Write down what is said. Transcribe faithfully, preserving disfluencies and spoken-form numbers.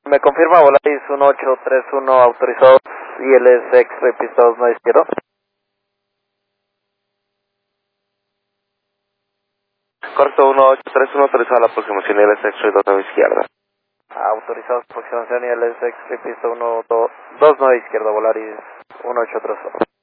Me confirma Volaris uno ocho tres uno autorizados I L S X-ray pista dos no izquierdo. Corto uno ocho tres uno autorizado la aproximación I L S X-ray dos nueve izquierda. Autorizados aproximación I L S X-ray pista uno dos nueve izquierdo Volaris uno ocho tres uno.